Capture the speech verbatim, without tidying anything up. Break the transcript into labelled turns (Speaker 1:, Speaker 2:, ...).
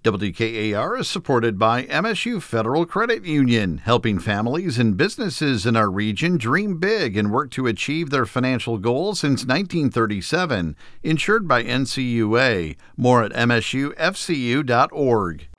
Speaker 1: W K A R is supported by M S U Federal Credit Union, helping families and businesses in our region dream big and work to achieve their financial goals since nineteen thirty-seven. Insured by N C U A. More at M S U F C U dot org.